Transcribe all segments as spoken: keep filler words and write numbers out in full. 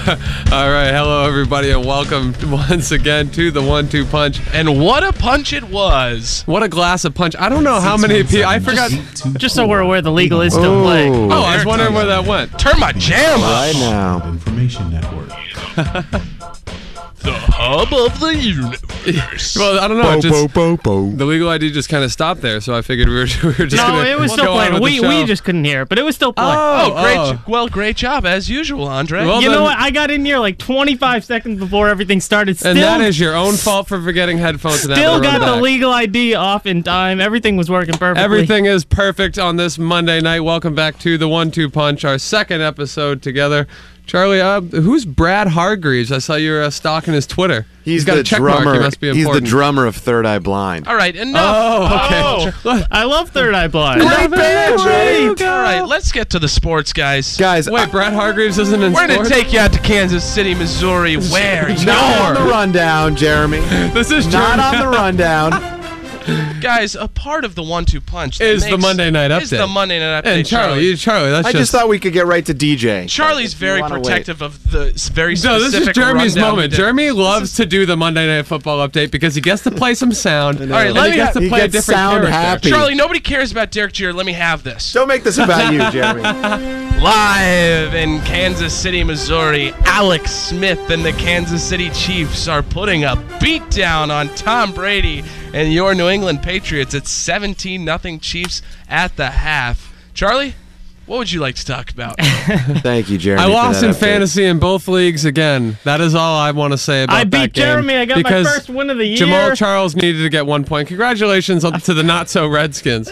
All right, hello everybody, and welcome once again to the One Two Punch. And what a punch it was! What a glass of punch! I don't know how many people. I forgot. Just so we're aware, the legal is still playing. Oh, I was wondering where that went. Turn my jam up right now. Information Network. The hub of the universe. Well, I don't know. Bo, Just, bo, bo, bo. the legal I D just kind of stopped there, so I figured we were, we were just No, gonna it was go still on playing. with We the we show. just couldn't hear it, but it was still playing. Oh, Oh, great! oh. Well, great job as usual, Andre. Well, you then- know what? I got in here like twenty-five seconds before everything started. Still, And that is your own fault for forgetting headphones. And still having to got run the back. legal I D off in time. Everything was working perfectly. Everything is perfect on this Monday night. Welcome back to the One Two Punch, our second episode together. Charlie, uh, who's Brad Hargreaves? I saw you were uh, stalking his Twitter. He's got the a check drummer. mark. He must be he's the important. drummer of Third Eye Blind. All right, enough. Oh, okay. Oh, I love Third Eye Blind. Great band, Great. All right, let's get to the sports, guys. Guys, Wait, Brad Hargreaves isn't in We're going to sports? take you out to Kansas City, Missouri, where not on the you're... rundown, Jeremy. This is Not Jeremy. on the rundown. Guys, a part of the one two punch that Is the makes- Monday night Is update. the Monday night update, And Charlie, you, Charlie, that's I just thought we could get right to D J. Charlie's If you very wanna wait. protective of the s- very No, specific this is Jeremy's rundown moment. we did. Jeremy loves to do the Monday Night Football update because he gets to play some sound. All right, and let he me gets ha- to he play a gets different sound character. happy. Charlie, nobody cares about Derek Jeter. Let me have this. Don't make this about you, Jeremy. Live in Kansas City, Missouri, Alex Smith and the Kansas City Chiefs are putting a beatdown on Tom Brady and your New England Patriots. It's seventeen nothing Chiefs at the half. Charlie, what would you like to talk about? Thank you, Jeremy. I for lost that in update. fantasy in both leagues again. That is all I want to say about I that beat game. Jeremy. I got my because first win of the year. Jamal Charles needed to get one point. Congratulations on- to the not-so Redskins.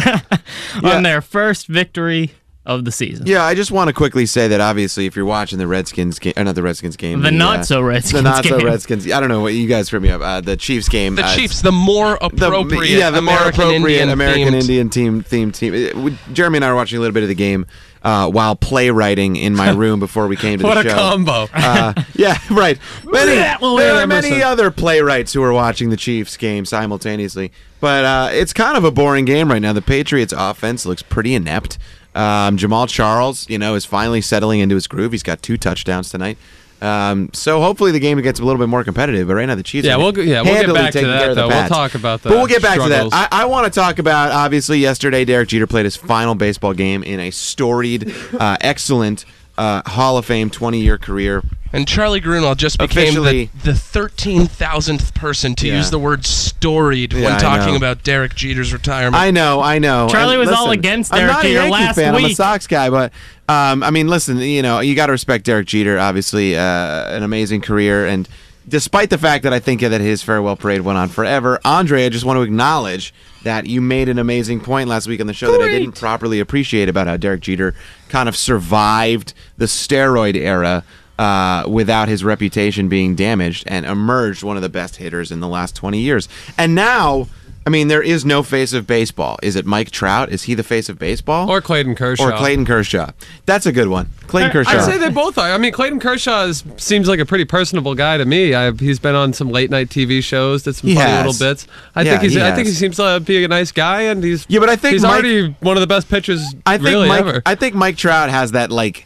on their first victory of the season. Yeah, I just want to quickly say that obviously, if you're watching the Redskins game, or not the Redskins game, The uh, not-so-Redskins the not so game. Redskins. I don't know what you guys heard me up. Uh, the Chiefs game. The uh, Chiefs, the more the- appropriate, yeah, the more American appropriate Indian American themed. Indian team theme team. Uh, we- Jeremy and I were watching a little bit of the game uh, while playwriting in my room before we came to What the a show. combo. Uh, yeah, right. Many, Well, there yeah, are many Emerson. other playwrights who are watching the Chiefs game simultaneously. But uh, it's kind of a boring game right now. The Patriots' offense looks pretty inept. Um, Jamal Charles, you know, is finally settling into his groove. He's got two touchdowns tonight. Um, so hopefully the game gets a little bit more competitive. But right now the Chiefs Yeah, are we'll go- yeah, we'll get handily back to taking that, care of the though. We'll Pats. talk about the But we'll get back struggles. to that. I, I want to talk about, obviously, yesterday Derek Jeter played his final baseball game in a storied, uh, excellent uh, Hall of Fame twenty-year career. And Charlie Grunwald just became Officially- the, the thirteen thousandth person to Yeah. use the word storied Yeah, when I talking know. about Derek Jeter's retirement. I know, I know. Charlie And was all listen, against I'm Derek not a Jeter Yankee last fan. I'm a week. Sox guy, but um, I mean, listen, you know, you got to respect Derek Jeter. Obviously, uh, an amazing career, and despite the fact that I think that his farewell parade went on forever, Andre, I just want to acknowledge that you made an amazing point last week on the show that I didn't properly appreciate about how Derek Jeter kind of survived the steroid era. Uh, without his reputation being damaged, and emerged one of the best hitters in the last twenty years. And now, I mean, there is no face of baseball. Is it Mike Trout? Is he the face of baseball? Or Clayton Kershaw. Or Clayton Kershaw. That's a good one. Clayton I- Kershaw. I'd say they both are. I mean, Clayton Kershaw is, seems like a pretty personable guy to me. I, he's been on some late night T V shows, did some He funny has. little bits. I Yeah, think he's. he I think he has. seems to be a nice guy, and he's. Yeah, but I think he's Mike- already one of the best pitchers. I think really Mike. ever. I think Mike Trout has that like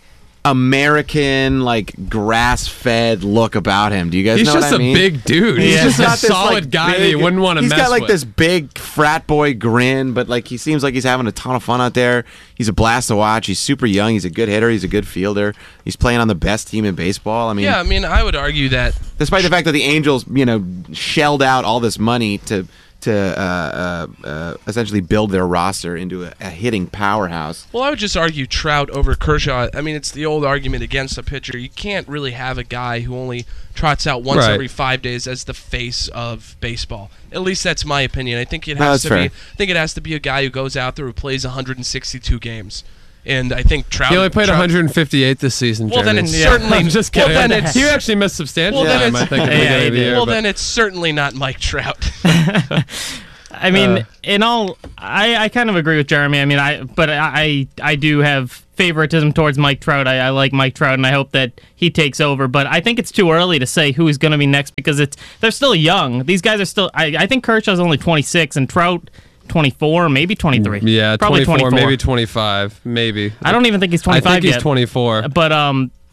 American, like grass-fed look about him. Do you guys he's know just what I a mean? big dude. He's He's just just a got this, solid like, guy that big- you wouldn't want to He's mess got like with. this big frat boy grin, but like he seems like he's having a ton of fun out there. He's a blast to watch. He's super young. He's a good hitter. He's a good fielder. He's playing on the best team in baseball. I mean, yeah, I mean, I would argue that despite the fact that the Angels, you know, shelled out all this money to to uh, uh, uh, essentially build their roster into a, a hitting powerhouse. Well, I would just argue Trout over Kershaw. I mean, it's the old argument against a pitcher. You can't really have a guy who only trots out once Right. every five days as the face of baseball. At least that's my opinion. I think it No, has that's to fair. be. I think it has to be a guy who goes out there who plays one hundred sixty-two games. And I think Trout. He only played Trout, one hundred fifty-eight this season. Well, then Jeremy. it's certainly. I'm just well, kidding. then it's, he actually missed substantial Well, then time, I it's- think, at the Yeah, beginning he of the did. year. well, but- then it's certainly not Mike Trout. I mean, Uh, in all, I, I kind of agree with Jeremy. I mean, I but I I do have favoritism towards Mike Trout. I, I like Mike Trout, and I hope that he takes over. But I think it's too early to say who is going to be next because it's they're still young. These guys are still. I, I think Kershaw's only twenty-six, and Trout twenty-four, maybe twenty-three. Yeah, probably twenty-four, twenty-four, maybe twenty-five, maybe. I don't even think he's I twenty-five think he's yet. twenty-four. But um,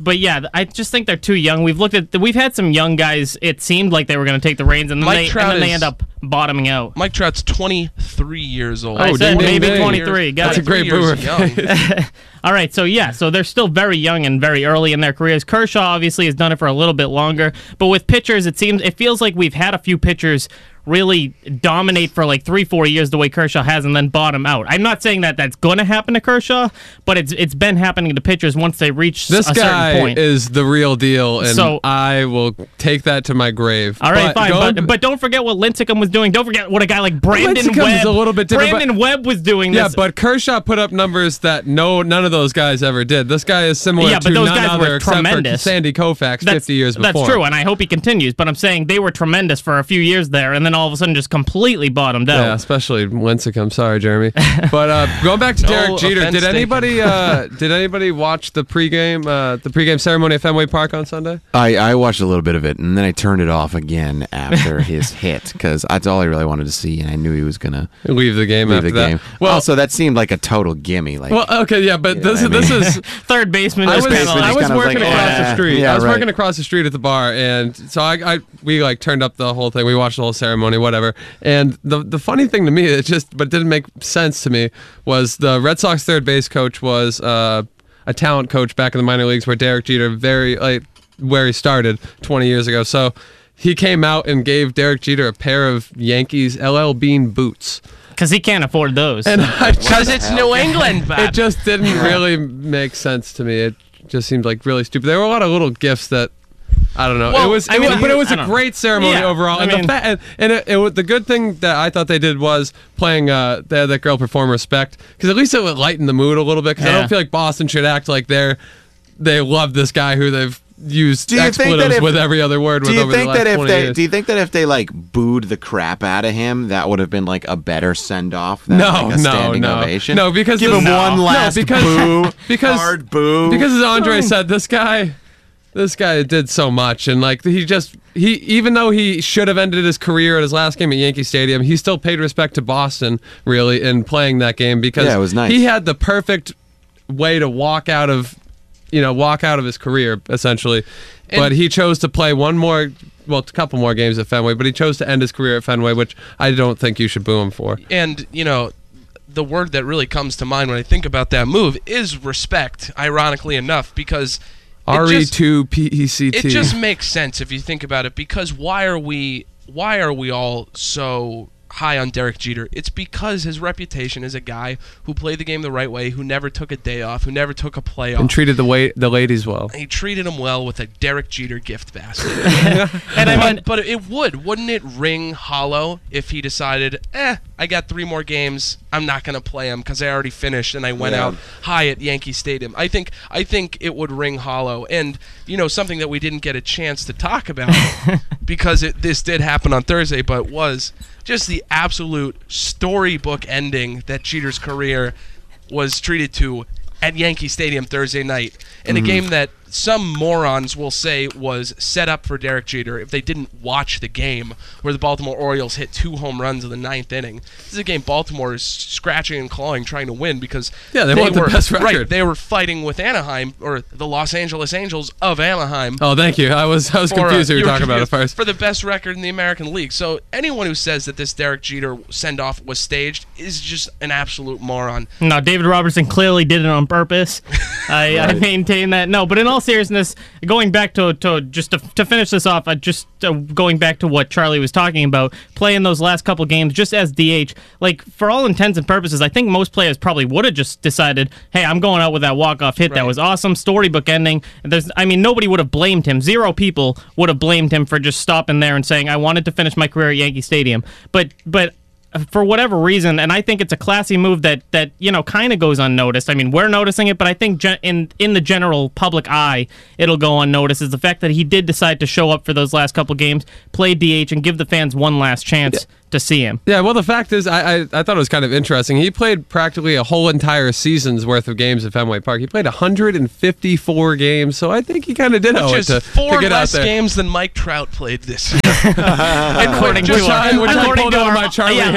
but yeah, I just think they're too young. We've looked at, we've had some young guys. It seemed like they were going to take the reins, and then, Mike they, Trout and then they is- end up bottoming out. Mike Trout's twenty-three years old. I Oh, said ding, ding, maybe ding. twenty-three. Got That's it. a great Three years boomer. young. All right, so yeah, so they're still very young and very early in their careers. Kershaw obviously has done it for a little bit longer, but with pitchers, it seems it feels like we've had a few pitchers really dominate for like three, four years the way Kershaw has, and then bottom out. I'm not saying that that's going to happen to Kershaw, but it's it's been happening to pitchers once they reach This a guy certain point. is the real deal, and So- I will take that to my grave. All right, But fine, going- but, but don't forget what Lincecum was doing. Don't forget what a guy like Brandon Lincecum Webb. is a little bit different, Brandon Webb was doing yeah, this. but Kershaw put up numbers that no none of those guys ever did. This guy is similar Yeah, to but those none guys other were except tremendous. for Sandy Koufax that's, fifty years before. That's true, and I hope he continues. But I'm saying they were tremendous for a few years there, and then all of a sudden just completely bottomed out. Yeah, especially Lincecum. Sorry, Jeremy. But uh, going back to No Derek Jeter, offense did anybody uh, did anybody watch the pregame uh, the pregame ceremony at Fenway Park on Sunday? I, I watched a little bit of it, and then I turned it off again after his hit because that's all I really wanted to see, and I knew he was gonna Leave the game leave after the that. game. Well, also, that seemed like a total gimme. Like, well, okay, yeah, but this I is this mean- is Third baseman I just was, kind of baseman I like, was kind of working like, across yeah, the street. yeah, I was right. working across the street at the bar, and so I, I we like turned up the whole thing. We watched the whole ceremony, whatever. And the the funny thing to me, it just but didn't make sense to me, was the Red Sox third base coach was uh, a talent coach back in the minor leagues, where Derek Jeter very like where he started twenty years ago. So he came out and gave Derek Jeter a pair of Yankees L L Bean boots, because he can't afford those. and I Because just it's New England, Bob. it just didn't really make sense to me. It just seemed like really stupid. There were a lot of little gifts that I don't know. Well, it was, I it mean, was but it was I a don't know. great ceremony Yeah, overall. I And, mean- the fa- and, and it, it was, the good thing that I thought they did was playing uh, they had that girl perform Respect, because at least it would lighten the mood a little bit. Because I Yeah. don't feel like Boston should act like they're they love this guy who they've used Do you think that expletives if- with every other word do with you over think the last that if twenty they years. do you think that if they like booed the crap out of him, that would have been like a better send off than No, like a no, standing no. ovation? No, because give this- him No. one No, last because- boo, because- hard boo. Because as Andre said, this guy, this guy did so much, and like he just he even though he should have ended his career at his last game at Yankee Stadium, he still paid respect to Boston really in playing that game, because Yeah, it was nice. he had the perfect way to walk out of you know walk out of his career essentially, And- but he chose to play one more. Well, a couple more games at Fenway, but he chose to end his career at Fenway, which I don't think you should boo him for. And, you know, the word that really comes to mind when I think about that move is respect, ironically enough, because it R E just- two P E C T. it just makes sense if you think about it, because why are we why are we all so high on Derek Jeter? It's because his reputation as a guy who played the game the right way, who never took a day off, who never took a play and off. treated the way the ladies well. He treated him well with a Derek Jeter gift basket. And I mean, but, but it would, wouldn't it ring hollow if he decided, eh, I got three more games, I'm not going to play them because I already finished and I went Yeah. out high at Yankee Stadium. I think I think it would ring hollow. And, you know, something that we didn't get a chance to talk about because it, this did happen on Thursday, but was just the absolute storybook ending that Jeter's career was treated to at Yankee Stadium Thursday night in a game that some morons will say was set up for Derek Jeter if they didn't watch the game where the Baltimore Orioles hit two home runs in the ninth inning. This is a game Baltimore is scratching and clawing trying to win because Yeah, they want the were, best record. Right, they were fighting with Anaheim, or the Los Angeles Angels of Anaheim. Oh, thank you. I was I was for, uh, confused who you were were talking about at confused, first. For the best record in the American League. So anyone who says that this Derek Jeter send-off was staged is just an absolute moron. no, David Robertson clearly did it on purpose. I, I maintain that. No, but in all seriousness, going back to, to just to, to finish this off, uh, just uh, going back to what Charlie was talking about, playing those last couple games just as D H, like for all intents and purposes, I think most players probably would have just decided, hey, I'm going out with that walk-off hit. That Right. was awesome, storybook ending. There's, I mean, nobody would have blamed him. Zero people would have blamed him for just stopping there and saying, I wanted to finish my career at Yankee Stadium. But, but for whatever reason, and I think it's a classy move that that you know kind of goes unnoticed. I mean, we're noticing it, but I think gen- in in the general public eye, it'll go unnoticed. Is the fact that he did decide to show up for those last couple games, play D H, and give the fans one last chance to see him. Yeah, well, the fact is, I, I I thought it was kind of interesting. He played practically a whole entire season's worth of games at Fenway Park. He played one hundred fifty-four games, so I think he kind of did owe Which it is to, four to get out less there. games than Mike Trout played this year. according to Which I- our, which I according pulled to out of our, my Charlie yeah, Hicks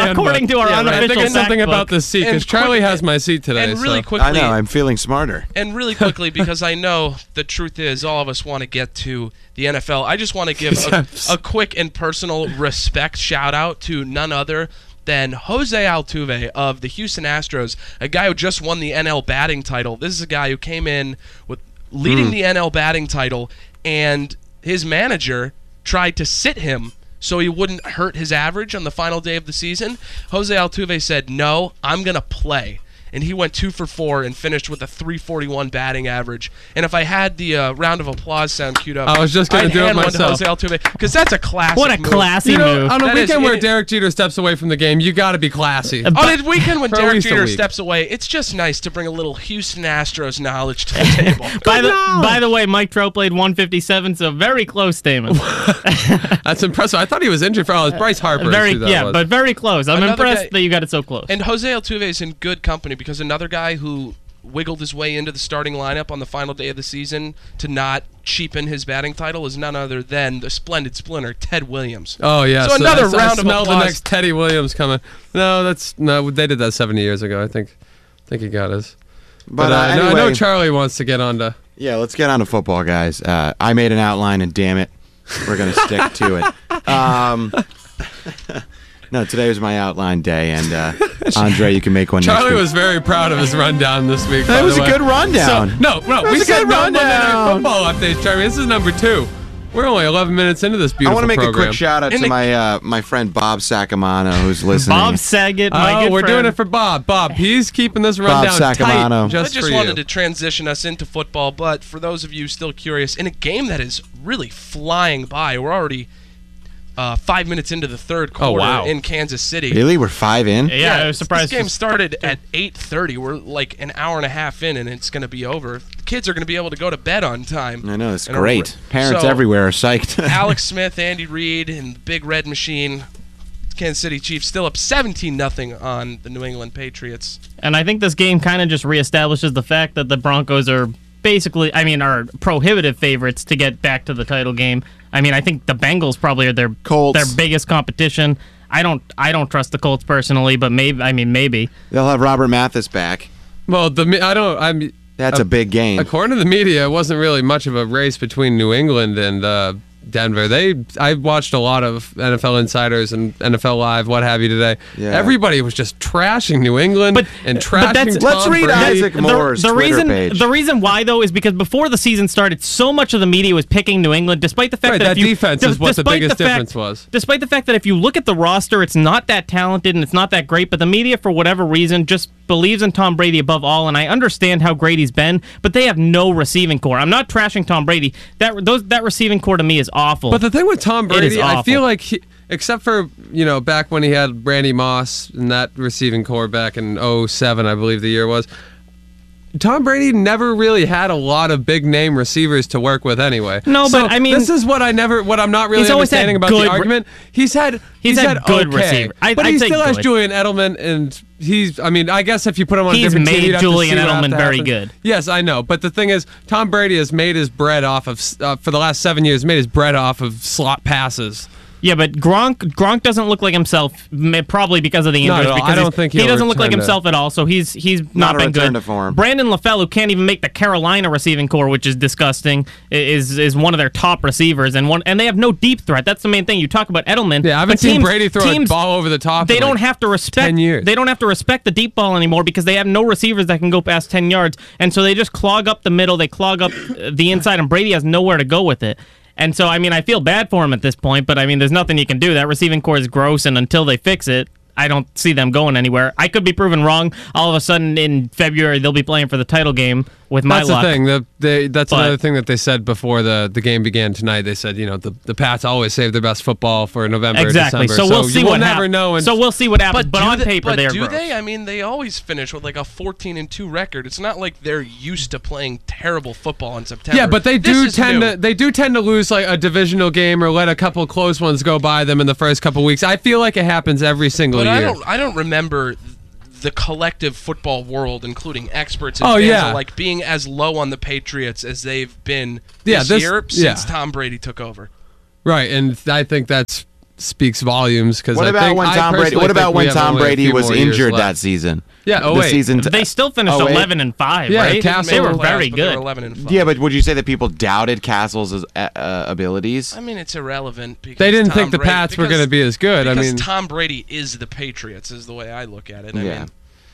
can. according but- to our yeah, I'm unofficial thinking something fact about book. the seat And because Charlie quick- has my seat today. And really so. quickly, I know. I'm feeling smarter. And really quickly, because I know the truth is all of us want to get to the N F L, I just want to give a, Yes. a quick and personal respect shout out to none other than Jose Altuve of the Houston Astros, a guy who just won the N L batting title. This is a guy who came in with leading Mm. the N L batting title, and his manager tried to sit him so he wouldn't hurt his average on the final day of the season. Jose Altuve said, "No, I'm going to play." And he went two for four and finished with a three forty-one batting average. And if I had the uh, round of applause sound queued up, I was just gonna I'd do it hand one myself. to Jose Altuve because that's a classic. What a move. classy You know, move. on a That is- weekend where it- Derek Jeter steps away from the game, you got to be classy. Uh, On a weekend when For at Derek least a Jeter week. steps away, it's just nice to bring a little Houston Astros knowledge to the table. By the by the way, Mike Trout played one fifty-seven, so very close, Damon. That's impressive. I thought he was injured for all. It's Bryce Harper. is very who that yeah, was. but very close. I'm Another impressed guy- that you got it so close. And Jose Altuve is in good company because another guy who wiggled his way into the starting lineup on the final day of the season to not cheapen his batting title is none other than the splendid splinter, Ted Williams. Oh yeah. So another I, I round of smell the applause. next Teddy Williams coming. No, that's no. They did that seventy years ago. I think. I think he got his. But, But, uh, uh, I know- I anyway, know Charlie wants to get on to. yeah, let's get on to football, guys. Uh, I made an outline, and damn it, we're gonna stick to it. Um, no, today was my outline day, and uh, Andre, you can make one. Charlie next week. was very proud of his rundown this week. That by was the a way. good rundown. So, no, no, That we was a said good no Monday Night rundown. Football updates, Charlie. This is number two. We're only eleven minutes into this I beautiful want to make program. a quick shout out In to the- my uh, my friend Bob Sacamano, who's listening. Bob Saget, my Oh, good we're friend. doing it for Bob. Bob, he's keeping this rundown tight Sacamano. just I just for wanted you. to transition us into football, but for those of you still curious, in a game that is really flying by, we're already uh, five minutes into the third Oh, quarter wow. in Kansas City. Really, we're five in. Yeah, I was surprised. This game started at eight thirty. We're like an hour and a half in, and it's going to be over. The kids are going to be able to go to bed on time. I know it's And are great. re- Parents So, everywhere are psyched. Alex Smith, Andy Reid, and the Big Red Machine. Kansas City Chiefs still up seventeen nothing on the New England Patriots. And I think this game kind of just reestablishes the fact that the Broncos are basically, I mean, are prohibitive favorites to get back to the title game. I mean, I think the Bengals probably are their Colts. their biggest competition. I don't I don't trust the Colts personally, but maybe I mean maybe. They'll have Robert Mathis back. Well, the me- I don't. I'm. That's uh, a big game. According to the media, it wasn't really much of a race between New England and uh, Denver. They, I watched a lot of N F L Insiders and N F L Live, what have you today. Yeah. Everybody was just trashing New England But- and but trashing that's- Tom Let's read Brady. Isaac Moore's the, the Twitter reason page. the reason why though is because before the season started, so much of the media was picking New England, despite the fact Right, that, that if you, defense d- is what the despite biggest fact- difference was. Despite the fact that if you look at the roster, it's not that talented and it's not that great, but the media, for whatever reason, just believes in Tom Brady above all. And I understand how great he's been, but they have no receiving core. I'm not trashing Tom Brady. That those that receiving core to me is awful. But the thing with Tom It is Brady, I awful. feel like, he, except for, you know, back when he had Randy Moss and that receiving core back in oh seven, I believe the year was, Tom Brady never really had a lot of big name receivers to work with anyway. No, So but, I mean- this is what I never, what I'm not really He's always had understanding about good the re- argument. He's had, He's had good okay, receiver. I- but I'd he say still has good. Julian Edelman, and he's, I mean, I guess if you put him on a He's different team, made you'd have to Julian see what have Edelman to very happen. good. Yes, I know, but the thing is, Tom Brady has made his bread off of, uh, for the last seven years, made his bread off of slot passes. Yeah, but Gronk Gronk doesn't look like himself, m- probably because of the Not injuries. at all. Because I don't he's- think he he'll doesn't look like return to- himself at all. So he's he's not, Not a been return good. to form. Brandon LaFell, who can't even make the Carolina receiving core, which is disgusting, i- is is one of their top receivers, and one and they have no deep threat. That's the main thing. You talk about Edelman. Yeah, I haven't but seen teams- Brady throw teams, a ball over the top. They in don't like have to respect ten years. They don't have to respect the deep ball anymore because they have no receivers that can go past ten yards, and so they just clog up the middle. They clog up uh, the inside, and Brady has nowhere to go with it. And so, I mean, I feel bad for him at this point, but I mean, there's nothing you can do. That receiving core is gross, and until they fix it, I don't see them going anywhere. I could be proven wrong. All of a sudden, in February, they'll be playing for the title game with my That's luck. the thing. The, they, that's But- another thing that they said before the, the game began tonight. They said, you know, the, the Pats always save their best football for November or Exactly. December. So we'll see you will what never happens. know. And So we'll see what happens. But, do on they, paper, but they are do gross. they? I mean, they always finish with like a fourteen and two record. It's not like they're used to playing terrible football in September. yeah, but they This do is tend new. to they do tend to lose like a divisional game or let a couple close ones go by them in the first couple weeks. I feel like it happens every single But year. I don't. I don't remember the collective football world, including experts and Oh, fans, yeah. are like being as low on the Patriots as they've been Yeah, this, this- year yeah. since Tom Brady took over. Right, and I think that's speaks volumes. Because What I about think, when I Tom Brady? personally What about think we when have Tom only a Brady few was more years injured left. that season? Yeah, oh the wait. season t- They still finished oh, wait. eleven and five, Yeah, right? Castle- They were Playoffs, very but they were good. eleven and five. Yeah, but would you say that people doubted Castle's uh, uh, abilities? I mean, it's irrelevant because They didn't Tom think the Brady- Pats were because- going to be as good. I Because mean, Tom Brady is the Patriots, is the way I look at it. I Yeah. mean,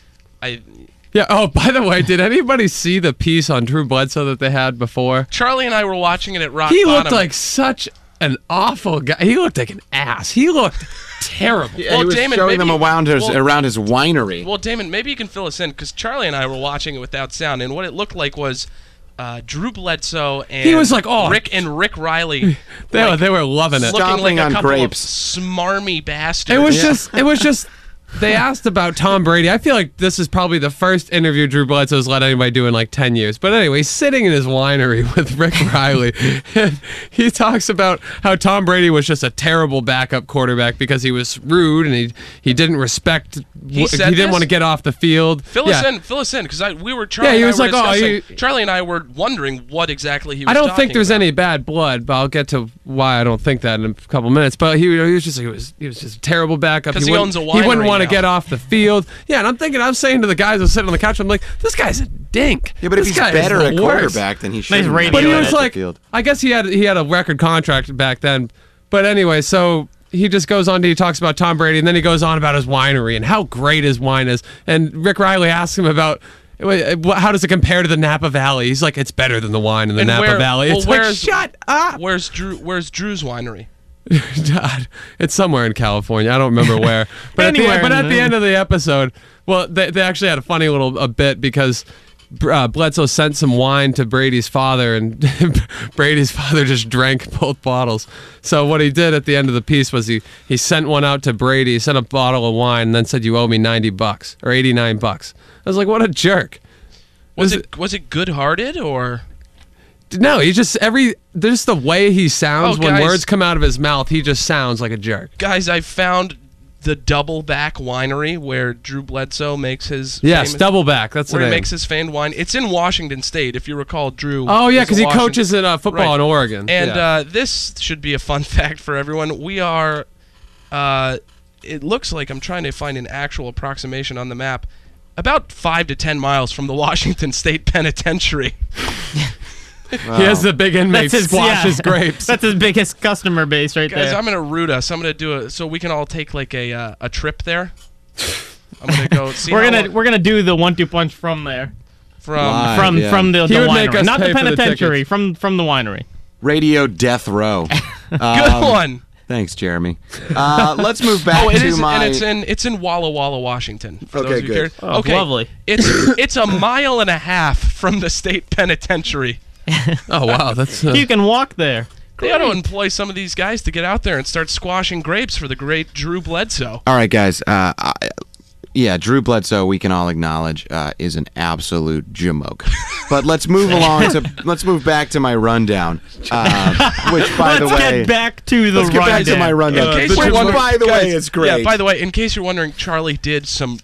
I yeah. Oh, by the way, did anybody see the piece on Drew Bledsoe that they had before? Charlie and I were watching it at Rock He Bottom. looked like such an awful guy. He looked like an ass. He looked terrible. Yeah, Well, he was Damon, showing them maybe- around his well- around his winery. Well, Damon, maybe you can fill us in because Charlie and I were watching it without sound, and what it looked like was uh, Drew Bledsoe and He was like, oh. Rick and Rick Riley. They, were, like, they were loving it. looking Stomping like a on couple grapes. of smarmy bastards. It was just, it was just, they asked about Tom Brady. I feel like this is probably the first interview Drew Bledsoe's let anybody do in like ten years. But anyway, he's sitting in his winery with Rick Riley. And he talks about how Tom Brady was just a terrible backup quarterback because he was rude and he he didn't respect, He he, said didn't this? want to get off the field. Fill yeah. us in, fill us in, because we were Charlie. Yeah, he and was I were like, oh, discussing- you- Charlie and I were wondering what exactly he was. I don't talking think there's about. any bad blood, but I'll get to why I don't think that in a couple minutes. But he, he was just he was he was just a terrible backup. 'Cause he wouldn't- owns a He wouldn't winery want to now. get off the field. Yeah, and I'm thinking, I'm saying to the guys who sitting on the couch, I'm like, this guy's a dink. Yeah, but if This he's guy is better the at worst. quarterback, then he should. radio But he Yeah, was like, field. I guess he had he had a record contract back then. But anyway, so he just goes on to he talks about Tom Brady, and then he goes on about his winery and how great his wine is. And Rick Riley asks him about. Wait, wh- How does it compare to the Napa Valley? He's like, it's better than the wine in the And Napa where- Valley. well, It's like, where's- shut up. Where's Drew? Where's Drew's winery? God, it's somewhere in California. I don't remember where. But at the, Anywhere but in at the the- end of the episode, well, they, they actually had a funny little a bit because uh, Bledsoe sent some wine to Brady's father, and Brady's father just drank both bottles. So what he did at the end of the piece was he he sent one out to Brady, sent a bottle of wine, and then said, "You owe me ninety bucks or eighty-nine bucks." I was like, "What a jerk!" Was Was it was it good-hearted or? No, he just every just the way he sounds Oh, when guys. words come out of his mouth, he just sounds like a jerk. Guys, I found the Double Back Winery where Drew Bledsoe makes his Yes, famous, double back. That's the where he name. makes his famed wine. It's in Washington State, if you recall. Drew. Oh yeah, is a because he Washington- coaches in uh, football Right. in Oregon. And yeah. uh, this should be a fun fact for everyone. We are. Uh, it looks like I'm trying to find an actual approximation on the map. About five to ten miles from the Washington State Penitentiary. he has the big inmate That's his squash yeah. his grapes. That's his biggest customer base right Guys, there. I'm gonna root us. I'm gonna do a so we can all take like a uh, a trip there. I'm gonna go see. we're how gonna long- we're gonna do the one two punch from there, from Live. from yeah. from the, He the would winery, make us not pay the for the penitentiary, tickets. from from the winery. Radio death row. good Um, one. Thanks, Jeremy. Uh, let's move back Oh, it to is, my. and it's in it's in Walla Walla, Washington. For Okay, those of you good. care. Oh, okay, lovely. It's it's a mile and a half from the state penitentiary. Oh wow, that's uh, You can walk there. They ought to employ some of these guys to get out there and start squashing grapes for the great Drew Bledsoe. All right, guys. Uh, I, yeah, Drew Bledsoe, we can all acknowledge, uh, is an absolute jamoke. But let's move along to let's move back to my rundown, uh, which, by the Let's way, get back to the let's get back to rundown. my rundown. In case Which, you're wondering- by the guys, way, it's great. Yeah, by the way, in case you're wondering, Charlie did some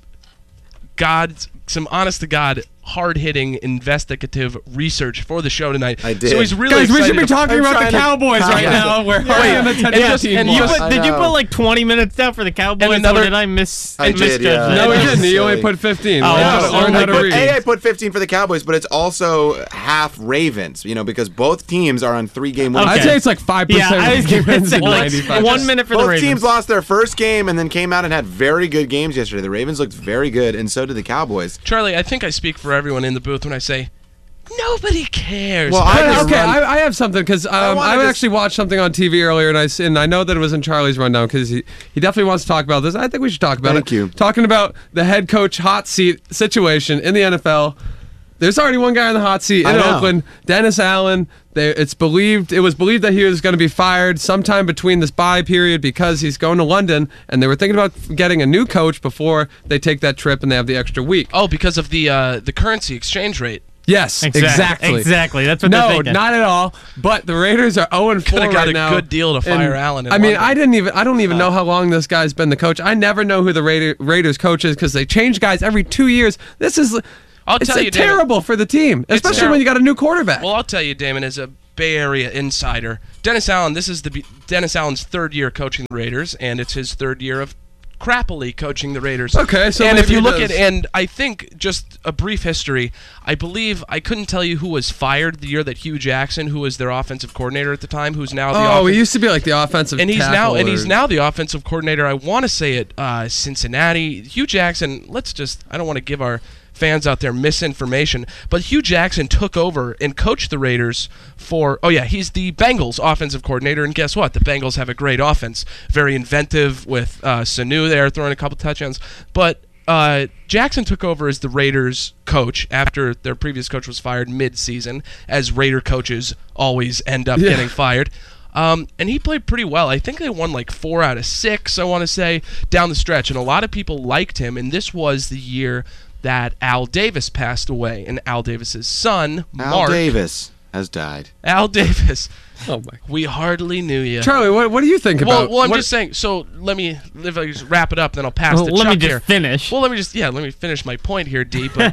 God, some honest to God, hard-hitting investigative research for the show tonight. I did. So he's really guys, we excited should be to- talking I'm about trying the to- Cowboys right Yeah. now. We're Wait, hardly in the and ten just- team and You you loss. put, I did you know. put like twenty minutes down for the Cowboys, another- or did I miss? I misjudge did, yeah. that? No, he That was didn't. He only silly. put fifteen. Oh, Learn how to- oh, learn oh, how to but- read. A, I put fifteen for the Cowboys, but it's also half Ravens, you know, because both teams are on three-game winning Okay. I'd say it's like five Yeah, percent I was of the gonna wins say and like ninety-five. one minute for the Both Ravens. teams lost their first game and then came out and had very good games yesterday. The Ravens looked very good, and so did the Cowboys. Charlie, I think I speak for everyone in the booth when I say nobody cares. Well, But, I just okay, run- I, I have something because um, wanna I, just- actually watched something on T V earlier, and I s- and I know that it was in Charlie's rundown because he, he definitely wants to talk about this. I think we should talk about Thank it. you. Talking about the head coach hot seat situation in the N F L. There's already one guy in the hot seat I in know. Oakland, Dennis Allen. They, it's believed it was believed that he was going to be fired sometime between this bye period because he's going to London, and they were thinking about getting a new coach before they take that trip and they have the extra week. oh, because of the uh, the currency exchange rate. Yes, Exactly. exactly. Exactly. That's what they're No, thinking. not at all. But the Raiders are zero and four Coulda right got a now. good deal to fire And, Allen in I mean, London. I didn't even. I don't even know how long this guy's been the coach. I never know who the Raider, Raiders coach is because they change guys every two years. This is. I'll it's tell uh, you, David, terrible for the team, especially terrible. when you got a new quarterback. Well, I'll tell you, Damon, as a Bay Area insider. Dennis Allen, this is the Dennis Allen's third year coaching the Raiders, and it's his third year of crappily coaching the Raiders. Okay, so and if maybe you he look does. at, and I think just a brief history, I believe, I couldn't tell you who was fired the year that Hugh Jackson, who was their offensive coordinator at the time, who's now the Oh, offensive, he used to be like the offensive and he's tackle now and or- he's now the offensive coordinator. I want to say at uh, Cincinnati. Hugh Jackson. Let's just. I don't want to give our fans out there misinformation, but Hugh Jackson took over and coached the Raiders for. Oh yeah, he's the Bengals offensive coordinator, and guess what? The Bengals have a great offense, very inventive with uh, Sanu there throwing a couple touchdowns, but. Uh, Jackson took over as the Raiders coach after their previous coach was fired mid-season, as Raider coaches always end up Yeah. getting fired. Um, and he played pretty well. I think they won like four out of six, I want to say, down the stretch. And a lot of people liked him. And this was the year that Al Davis passed away. And Al Davis's son, Al Mark. Davis has died. Al Davis. Oh my. We hardly knew you. Charlie, what what do you think Well, about? well, I'm what- just saying. So let me, if I just wrap it up, then I'll pass Well, the let Chuck me just here. finish. Well, let me just yeah, let me finish my point here, D. But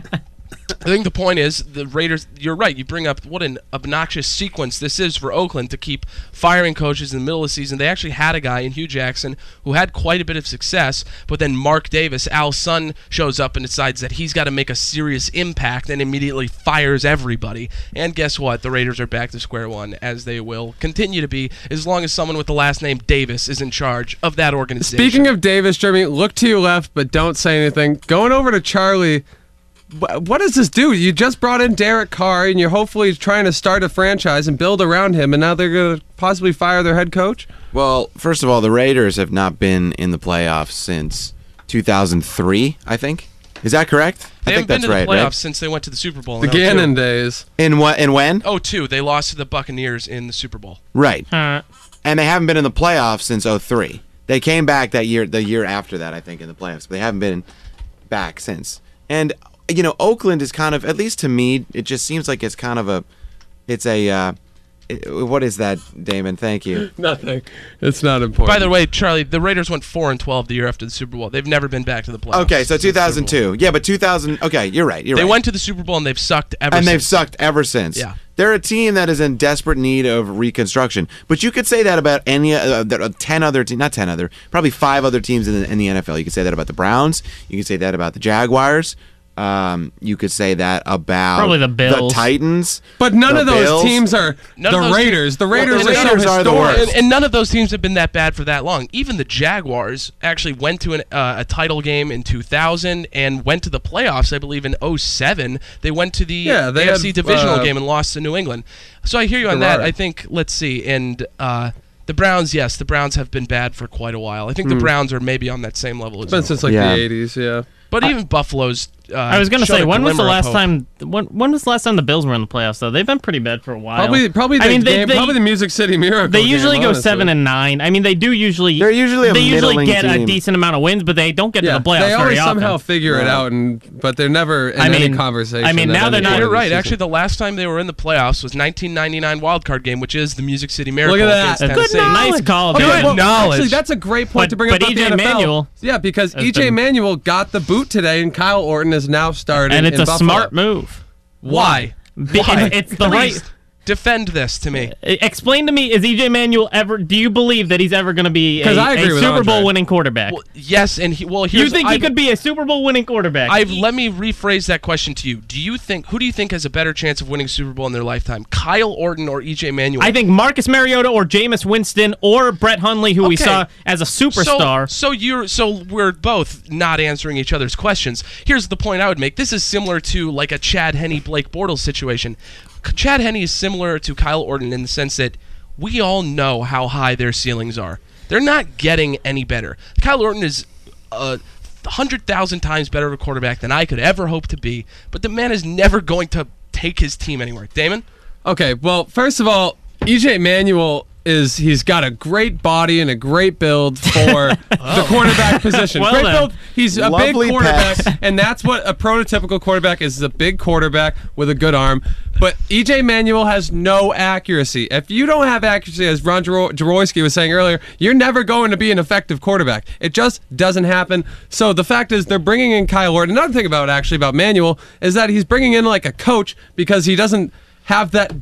I think the point is the Raiders. You're right. You bring up what an obnoxious sequence this is for Oakland to keep firing coaches in the middle of the season. They actually had a guy in Hugh Jackson who had quite a bit of success, but then Mark Davis, Al's son, shows up and decides that he's got to make a serious impact and immediately fires everybody. And guess what? The Raiders are back to square one, as they will continue to be as long as someone with the last name Davis is in charge of that organization. Speaking of Davis, Jeremy, look to your left, but don't say anything. Going over to Charlie, wh- what does this do? You just brought in Derek Carr, and you're hopefully trying to start a franchise and build around him, and now they're going to possibly fire their head coach? Well, first of all, the Raiders have not been in the playoffs since two thousand three, I think. Is that correct? they I think haven't been that's to the right, playoffs right? since they went to the Super Bowl. The in oh two. Gannon days. In what? In when? Oh, two. They lost to the Buccaneers in the Super Bowl. Right. Uh, And they haven't been in the playoffs since oh three. They came back that year, the year after that, I think, in the playoffs, but they haven't been back since. And you know, Oakland is kind of, at least to me, it just seems like it's kind of a, it's a, uh, it, what is that, Damon? Thank you. Nothing. It's not important. By the way, Charlie, the Raiders went four and twelve the year after the Super Bowl. They've never been back to the playoffs. Okay, so since the two thousand Super Bowl. two. Yeah, but two thousand. Okay, you're right. You're They right. went to the Super Bowl and they've sucked ever and since. they've sucked ever since. Yeah. They're a team that is in desperate need of reconstruction. But you could say that about any uh, there are ten other teams, not ten other, probably five other teams in the, in the N F L. You could say that about the Browns. You could say that about the Jaguars. Um, you could say that about Probably the Bills. the Titans. But none the of those Bills. teams are None the of those Raiders. The Well, Raiders the are so Raiders are the historic. worst. And, and none of those teams have been that bad for that long. Even the Jaguars actually went to an, uh, a title game in two thousand and went to the playoffs, I believe, in oh seven. They went to the Yeah, they A F C had, divisional uh, game and lost to New England. So I hear you on that. Gerard. I think, let's see, and uh, the Browns, yes, the Browns have been bad for quite a while. I think the Browns are maybe on that same level as It's been well. since like Yeah. the eighties, yeah. But even Buffalo's. Uh, I was gonna showed say, a when was the glimmer of last hope. time? When when was the last time the Bills were in the playoffs? Though they've been pretty bad for a while. Probably, probably the I mean, they, game, they, probably the Music City Miracle. they usually game, go honestly. seven and nine. I mean, they do usually. They're usually a they usually middling get a team. decent amount of wins, but they don't get Yeah, to the playoffs they always very often. somehow figure it Yeah. out, and but they're never in I mean- any conversation. I mean, at now any they're not- point You're of the right. season. Actually, the last time they were in the playoffs was nineteen ninety-nine wildcard game, which is the Music City Miracle Look at that. against Good Tennessee. nice call, Okay, dude. well, knowledge. Actually, that's a great point But- to bring but up about E J the N F L. Manuel Yeah, because has E J been- Manuel got the boot today, and Kyle Orton is now starting. and it's in a Buffalo. smart move. Why? Be- Why? It's the Please, right. defend this to me. Explain to me: is E J Manuel ever? Do you believe that he's ever going to be a, 'Cause I agree a with Super Andre. Bowl winning quarterback? Well, yes, and he, well, you here's, think he I've- could be a Super Bowl winning quarterback? I've let me rephrase that question to you. Do you think who do you think has a better chance of winning Super Bowl in their lifetime, Kyle Orton or E J Manuel? I think Marcus Mariota or Jameis Winston or Brett Hundley, who we Okay. saw as a superstar. So, so you're so we're both not answering each other's questions. Here's the point I would make. This is similar to like a Chad Henne Blake Bortles situation. Chad Henne is similar to Kyle Orton in the sense that we all know how high their ceilings are. They're not getting any better. Kyle Orton is a hundred thousand times better of a quarterback than I could ever hope to be, but the man is never going to take his team anywhere. Damon? Okay, well, first of all, E J Manuel is he's got a great body and a great build for the quarterback position. Well great then. build. He's a Lovely big quarterback, pass. and that's what a prototypical quarterback is: is a big quarterback with a good arm. But E J Manuel has no accuracy. If you don't have accuracy, as Ron Jaro- Jaworski was saying earlier, you're never going to be an effective quarterback. It just doesn't happen. So the fact is, they're bringing in Kyle Orton. Another thing about actually about Manuel is that he's bringing in like a coach because he doesn't have that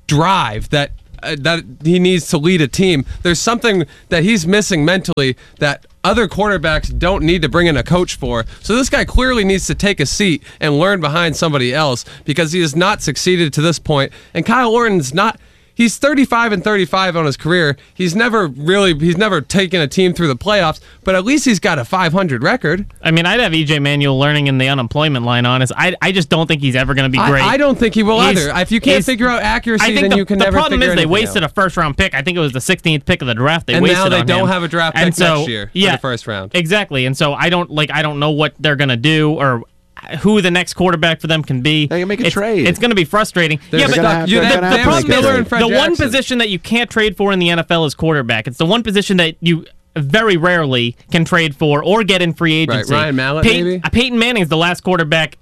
drive that uh, that he needs to lead a team. There's something that he's missing mentally that other quarterbacks don't need to bring in a coach for. So this guy clearly needs to take a seat and learn behind somebody else because he has not succeeded to this point. And Kyle Orton's not. He's thirty-five and thirty-five on his career. He's never really, he's never taken a team through the playoffs, but at least he's got a five hundred record. I mean, I'd have E J Manuel learning in the unemployment line, honest. I, I just don't think he's ever going to be great. I, I don't think he will He's- either. If you can't he's- figure out accuracy, I think then the, you can the never problem figure is they anything wasted out. a first round pick. I think it was the sixteenth pick of the draft. They And wasted now they on don't him. have a draft And pick so, next year for yeah, the first round. Exactly. And so I don't like. I don't know what they're going to do or who the next quarterback for them can be. They can make a it's, trade. It's going to be frustrating. They're yeah, but gonna the, have- you- they're they- gonna they have to have make a Miller trade. and Fred the one Jackson. position that you can't trade for in the N F L is quarterback. It's the one position that you very rarely can trade for or get in free Right, agency. Ryan Mallett, Peyton, maybe? uh, Peyton Manning's the last quarterback.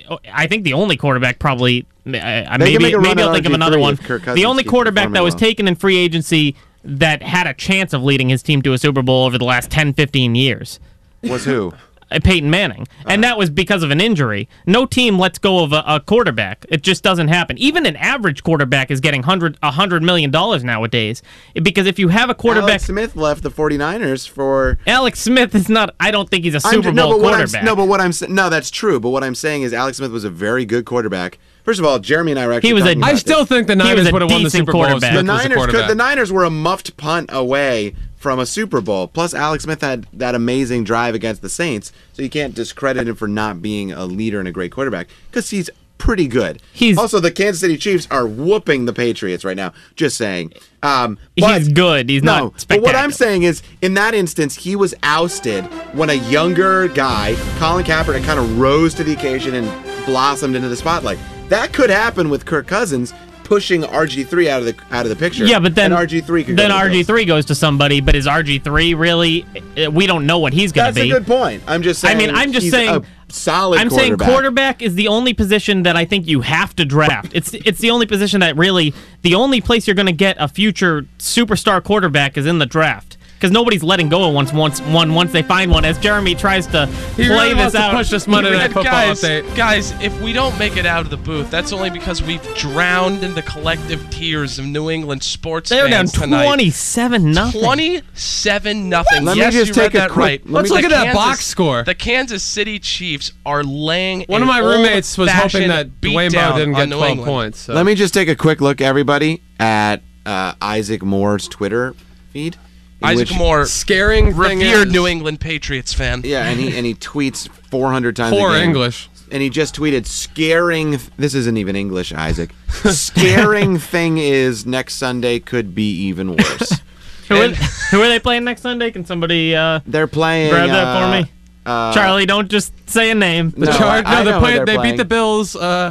I think the only quarterback probably. Uh, They maybe can make a run maybe at I'll think of R G three another one. if Kirk Cousins The only keeps quarterback performing that was well. taken in free agency that had a chance of leading his team to a Super Bowl over the last ten, fifteen years. Was who? uh, Peyton Manning, and that was because of an injury. No team lets go of a, a quarterback. It just doesn't happen. Even an average quarterback is getting hundred a hundred million dollars nowadays. Because if you have a quarterback, Alex Smith left the 49ers for. Alex Smith is not. I don't think he's a I'm Super ju- no, Bowl but what I'm, quarterback. no, but what I'm sa- no, that's true. But what I'm saying is Alex Smith was a very good quarterback. First of all, Jeremy and I were actually He was a- talking about I this. still think the He was Niners a would have won the decent Super Bowl if quarterback. Smith the was the Niners could, quarterback. the Niners were a muffed punt away from a Super Bowl. Plus, Alex Smith had that amazing drive against the Saints, so you can't discredit him for not being a leader and a great quarterback because he's pretty good. He's- also the Kansas City Chiefs are whooping the Patriots right now. Just saying. Um, but- He's good. He's no, not but spectacular. what I'm saying is, in that instance, he was ousted when a younger guy, Colin Kaepernick, kind of rose to the occasion and blossomed into the spotlight. That could happen with Kirk Cousins pushing R G three out of the out of the picture. Yeah, but then and R G three could then go to the R G Bills. three goes to somebody. But is R G three really? uh, We don't know what he's going to That's be. a good point. I'm just saying. I mean, I'm just he's saying. a solid. I'm saying quarterback. quarterback is the only position that I think you have to draft. It's it's the only position that really the only place you're going to get a future superstar quarterback is in the draft. Because nobody's letting go of once once one once they find one. As Jeremy tries to He play really this wants to out, push this Monday Night Football guys, update. guys, if we don't make it out of the booth, that's only because we've drowned in the collective tears of New England sports they're down fans tonight. twenty-seven nothing. twenty-seven nothing. Let me yes, just you take read a that quick- right. let Let's me look at The that Kansas- box score. The Kansas City Chiefs are laying. One an of my roommates was hoping old-fashioned that Dwayne beatdown Bowe didn't on get New twelve England. points. So. Let me just take a quick look, everybody, at uh, Isaac Moore's Twitter feed. in Isaac which- Moore, Scaring thing revered is- New England Patriots fan. Yeah, and he and he tweets four hundred times Poor a game. English. And he just tweeted, scaring. This isn't even English, Isaac. Scaring thing is next Sunday could be even worse. Who are, And- who are they playing next Sunday? Can somebody uh, They're playing. grab that uh, for me? uh, Charlie, don't just say a name. The No, Charge, I- I no, they're know who playing, they're they playing. beat the Bills. Uh,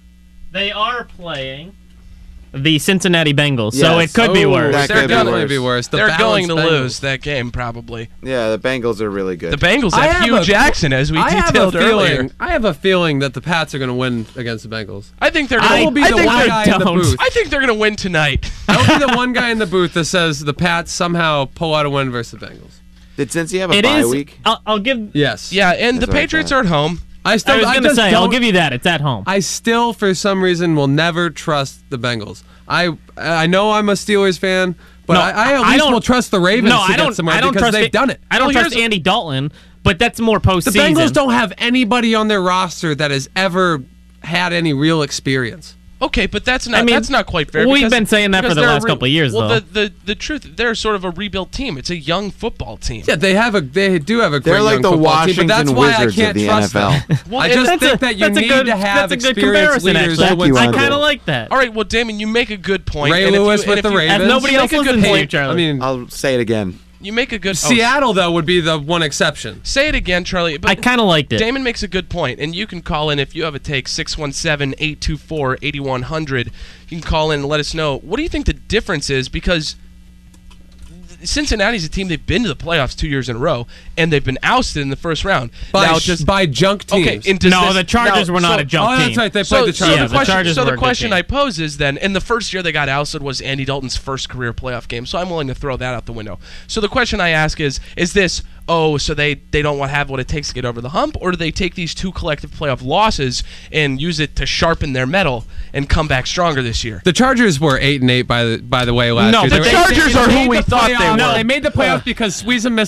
They are playing the Cincinnati Bengals, so Yes. it could be oh, worse. That They're could be gonna worse. be worse. The They're going to balanced Bengals. lose that game probably. Yeah, the Bengals are really good. The Bengals I have have Hugh a- Jackson, as we I have a detailed earlier. feeling. I have a feeling that the Pats are going to win against the Bengals. I think they're I going will be I the think one I guy in the don't. booth. I think they're going to win tonight. I'll be the one guy in the booth that says the Pats somehow pull out a win versus the Bengals. Did Cincy have a It bye is. week? I'll, I'll give. Yes. yeah, and That's the what I Patriots thought. are at home. I still. I was going to just say, I'll don't- give you that. It's at home. I still, for some reason, will never trust the Bengals. I I know I'm a Steelers fan, but No, I, I at I least don't- will trust the Ravens no, to I get don't. somewhere I don't because trust they've it- done it. I don't Well, trust here's- Andy Dalton, but that's more The postseason. Bengals don't have anybody on their roster that has ever had any real experience. Okay, but that's not I mean, that's not quite fair. we've because- been saying that for because the they're a last couple of years, well, though. the, the the truth, they're sort of a rebuilt team. It's a young football team. Yeah, they have a they do have a great They're like young the football team, Washington but that's why I Wizards can't of the trust N F L. them. Well, I and just That's think a- that you that's a need good- to have that's a good experienced comparison, leaders actually. to win you, I Andre. kind of like that. All right, well, Damon, you make a good point. Ray and if you- Lewis and with if the you- Ravens. As nobody you else make a good listens to you, point. Charlie. I mean, I'll say it again. You make a good. Oh, Seattle though would be the one exception. say it again, Charlie. But I kind of liked it. Damon makes a good point, and you can call in if you have a take, six one seven, eight two four, eight one zero zero. You can call in and let us know. What do you think the difference is? Because Cincinnati's a team, they've been to the playoffs two years in a row, and they've been ousted in the first round. By, now, sh- just by junk teams. okay. And does no, this- the Chargers now, were not so- a junk oh, team. that's right. They So, played the so Chargers. Yeah, the the question, Chargers so were the a good question team. I pose is then, in the first year they got ousted was Andy Dalton's first career playoff game, so I'm willing to throw that out the window. So the question I ask is, is this, oh, so they, they don't want to have what it takes to get over the hump, or do they take these two collective playoff losses and use it to sharpen their metal and come back stronger this year? The Chargers were eight and eight by the by the way last No, year. the They were- Chargers they are who made we the thought they playoffs- were. No, they made the playoffs because Sweezum missed